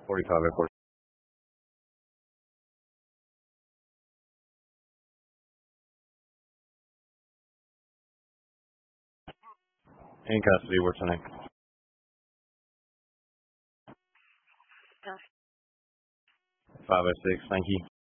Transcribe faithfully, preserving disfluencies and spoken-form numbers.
forty-five at forty. In custody. What's her name? five oh six. Thank you.